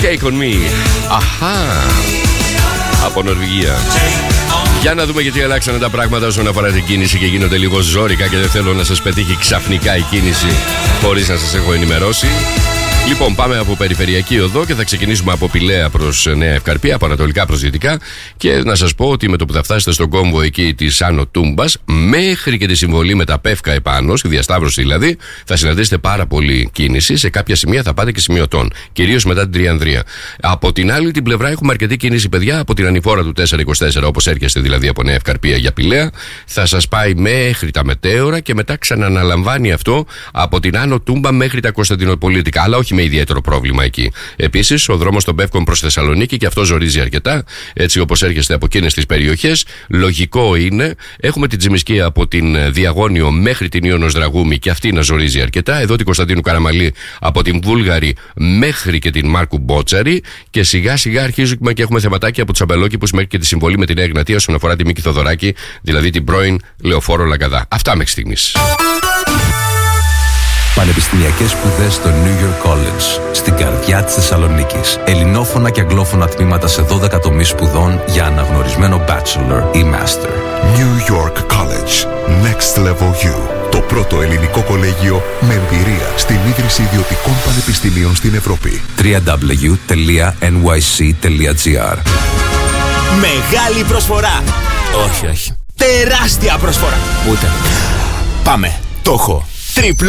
Take on me. Αχά. Από Νορβηγία. Για να δούμε γιατί αλλάξανε τα πράγματα όσον αφορά την κίνηση και γίνονται λίγο ζόρικα και δεν θέλω να σας πετύχει ξαφνικά η κίνηση χωρίς να σας έχω ενημερώσει. Λοιπόν, πάμε από περιφερειακή οδό και θα ξεκινήσουμε από Πηλαία προς Νέα Ευκαρπία, από ανατολικά προς δυτικά. Και να σας πω ότι με το που θα φτάσετε στον κόμβο εκεί της Άνω Τούμπας, μέχρι και τη συμβολή με τα Πεύκα επάνω, στη διασταύρωση δηλαδή, θα συναντήσετε πάρα πολύ κίνηση. Σε κάποια σημεία θα πάτε και σημειωτών, κυρίως μετά την Τριανδρία. Από την άλλη την πλευρά έχουμε αρκετή κίνηση, παιδιά, από την ανηφόρα του 424, όπως έρχεστε δηλαδή από Νέα Ευκαρπία για Πηλαία. Θα σας πάει μέχρι τα Μετέωρα και μετά ξαναναλαμβάνει αυτό από την Άνω Τούμπα μέχρι τα Κωνσταντινοπολίτικα. Αλλά όχι με ιδιαίτερο πρόβλημα εκεί. Επίσης, ο δρόμος των Πεύκων προς Θεσσαλονίκη και αυτό ζορίζει αρκετά. Έτσι, όπως έρχεστε από εκείνες τις περιοχές, λογικό είναι. Έχουμε την Τζιμισκή από την Διαγώνιο μέχρι την Ιωνος Δραγούμη και αυτή να ζορίζει αρκετά. Εδώ την Κωνσταντίνου Καραμαλή από την Βούλγαρη μέχρι και την Μάρκου Μπότσαρη. Και σιγά σιγά αρχίζουμε και έχουμε θεματάκια από τους Αμπελόκηπους μέχρι και τη συμβολή με την Εγνατία όσον αφορά τη Μίκη Θοδωράκη, δηλαδή την πρώην Λεωφόρο Λαγκαδά. Αυτά μέχρι στιγμής. Πανεπιστημιακές σπουδές στο New York College, στην καρδιά της Θεσσαλονίκης. Ελληνόφωνα και αγγλόφωνα τμήματα σε 12 τομείς σπουδών για αναγνωρισμένο bachelor ή master. New York College. Next Level U. Το πρώτο ελληνικό κολέγιο με εμπειρία στην ίδρυση ιδιωτικών πανεπιστημίων στην Ευρώπη. www.nyc.gr. Μεγάλη προσφορά. Όχι. Τεράστια προσφορά. Ούτε. Πάμε. Το έχω. Τριπλό